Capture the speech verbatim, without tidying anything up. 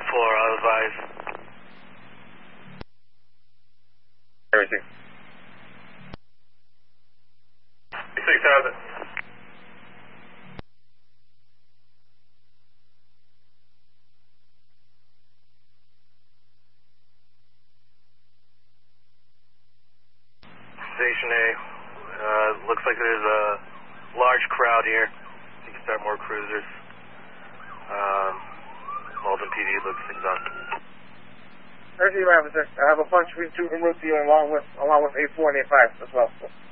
four, I'll advise. Everything. six thousand. Station A, uh, looks like there's a large crowd here. You can start more cruisers. Um, Malden P D looks exhausted. Everything, officer. I have a bunch of route to you along with along with eight four and eight five as well.